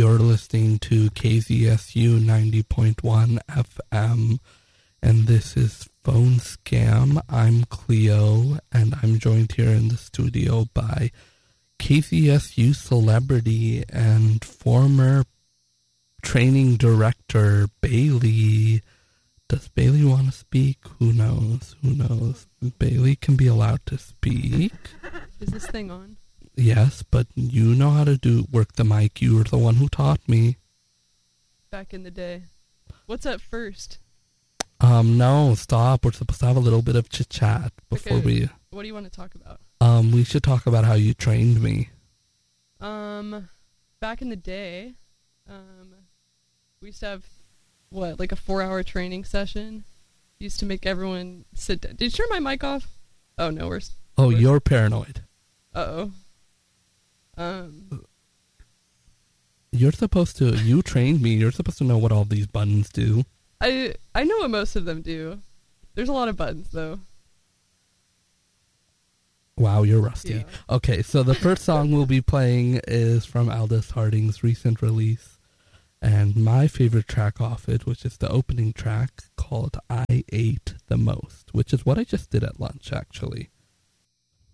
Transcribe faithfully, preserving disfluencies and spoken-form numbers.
You're listening to K Z S U ninety point one F M, and this is Phone Scam. I'm Cleo, and I'm joined here in the studio by K Z S U celebrity and former training director Bailey. Does Bailey want to speak? Who knows? Who knows? Bailey can be allowed to speak. Is this thing on? Yes, but you know how to do work the mic. You were the one who taught me. Back in the day. What's up first? Um, no, stop. We're supposed to have a little bit of chit-chat before Okay, we... What do you want to talk about? Um, we should talk about how you trained me. Um, back in the day, um, we used to have, what, like a four-hour training session? Used to make everyone sit down. Did you turn my mic off? Oh, no, we're... Oh, we're, you're paranoid. Uh-oh. Um... You're supposed to... You trained me. You're supposed to know what all these buttons do. I I know what most of them do. There's a lot of buttons, though. Wow, you're rusty. Yeah. Okay, so the first song we'll be playing is from Aldous Harding's recent release, and my favorite track off it, which is the opening track called I Ate the Most, which is what I just did at lunch, actually.